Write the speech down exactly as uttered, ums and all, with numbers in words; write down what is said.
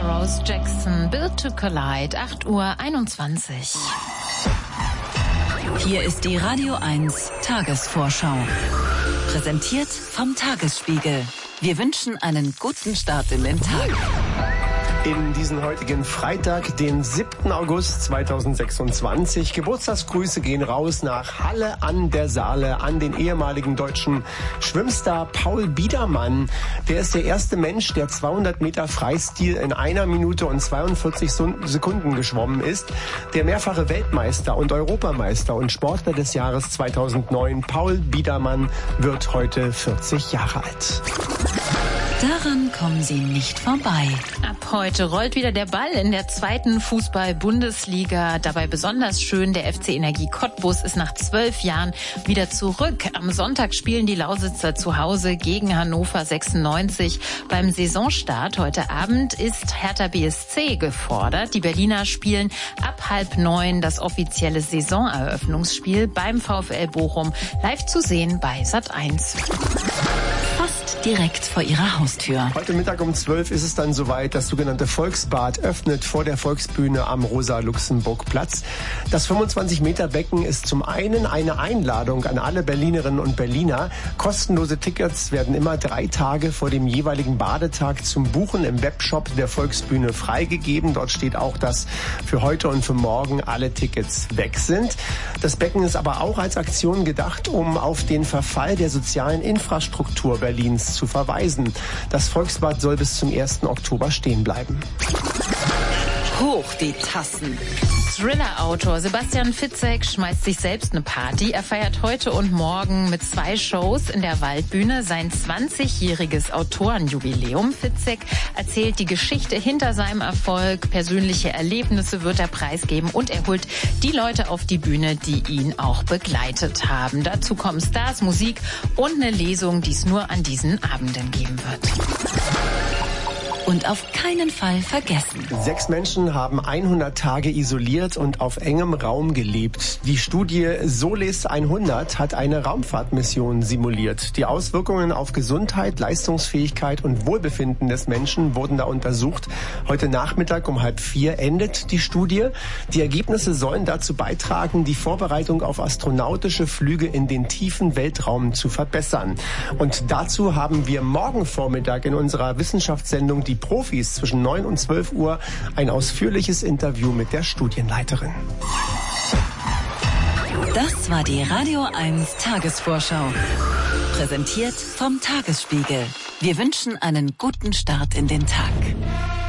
Rose Jackson, Built to Collide, acht Uhr einundzwanzig. Hier ist die Radio eins Tagesvorschau. Präsentiert vom Tagesspiegel. Wir wünschen einen guten Start in den Tag. In diesen heutigen Freitag, den siebten August zweitausendsechsundzwanzig. Geburtstagsgrüße gehen raus nach Halle an der Saale an den ehemaligen deutschen Schwimmstar Paul Biedermann. Der ist der erste Mensch, der zweihundert Meter Freistil in einer Minute und zweiundvierzig Sekunden geschwommen ist. Der mehrfache Weltmeister und Europameister und Sportler des Jahres zweitausendneun, Paul Biedermann, wird heute vierzig Jahre alt. Daran kommen Sie nicht vorbei. Ab heute rollt wieder der Ball in der zweiten Fußball-Bundesliga. Dabei besonders schön, der F C Energie Cottbus ist nach zwölf Jahren wieder zurück. Am Sonntag spielen die Lausitzer zu Hause gegen Hannover sechsundneunzig. Beim Saisonstart heute Abend ist Hertha B S C gefordert. Die Berliner spielen ab halb neun das offizielle Saisoneröffnungsspiel beim VfL Bochum. Live zu sehen bei Sat eins. Fast direkt vor Ihrer Haustür. Heute Mittag um zwölf ist es dann soweit. Das sogenannte Volksbad öffnet vor der Volksbühne am Rosa-Luxemburg-Platz. Das fünfundzwanzig Meter Becken ist zum einen eine Einladung an alle Berlinerinnen und Berliner. Kostenlose Tickets werden immer drei Tage vor dem jeweiligen Badetag zum Buchen im Webshop der Volksbühne freigegeben. Dort steht auch, dass für heute und für morgen alle Tickets weg sind. Das Becken ist aber auch als Aktion gedacht, um auf den Verfall der sozialen Infrastruktur Berlins zu verweisen. Das Volksbad soll bis zum ersten Oktober stehen bleiben. Hoch die Tassen. Thriller-Autor Sebastian Fitzek schmeißt sich selbst eine Party. Er feiert heute und morgen mit zwei Shows in der Waldbühne sein zwanzigjähriges Autorenjubiläum. Fitzek erzählt die Geschichte hinter seinem Erfolg, persönliche Erlebnisse wird er preisgeben und er holt die Leute auf die Bühne, die ihn auch begleitet haben. Dazu kommen Stars, Musik und eine Lesung, die es nur an diesen Abenden geben wird. Und auf keinen Fall vergessen. Sechs Menschen haben hundert Tage isoliert und auf engem Raum gelebt. Die Studie Solis hundert hat eine Raumfahrtmission simuliert. Die Auswirkungen auf Gesundheit, Leistungsfähigkeit und Wohlbefinden des Menschen wurden da untersucht. Heute Nachmittag um halb vier endet die Studie. Die Ergebnisse sollen dazu beitragen, die Vorbereitung auf astronautische Flüge in den tiefen Weltraum zu verbessern. Und dazu haben wir morgen Vormittag in unserer Wissenschaftssendung die Profis zwischen neun und zwölf Uhr ein ausführliches Interview mit der Studienleiterin. Das war die Radio eins Tagesvorschau. Präsentiert vom Tagesspiegel. Wir wünschen einen guten Start in den Tag.